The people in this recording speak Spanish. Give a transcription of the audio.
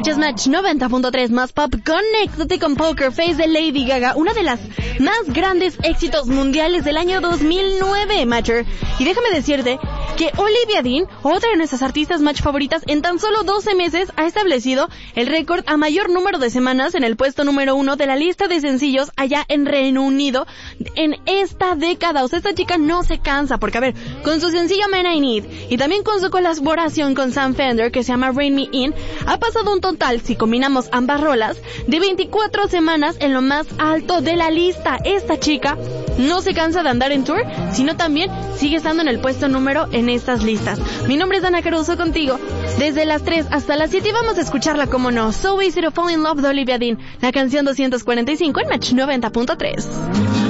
Escuchas Match 90.3 más pop. Conéctate con Poker Face de Lady Gaga, una de las más grandes éxitos mundiales del año 2009, Matcher. Y déjame decirte que Olivia Dean, otra de nuestras artistas Match favoritas, en tan solo 12 meses ha establecido el récord a mayor número de semanas en el puesto número 1 de la lista de sencillos allá en Reino Unido en esta década. O sea, esta chica no se cansa, porque a ver, con su sencillo Man I Need y también con su colaboración con Sam Fender que se llama Rain Me In, ha pasado un total, si combinamos ambas rolas, de 24 semanas en lo más alto de la lista. Esta chica no se cansa de andar en tour, sino también sigue estando en el puesto número en estas listas. Mi nombre es Dana Caruso, contigo desde las 3 hasta las 7 y vamos a escucharla, como no, So Easy to Fall in Love de Olivia Dean, la canción 245 en Match 90.3.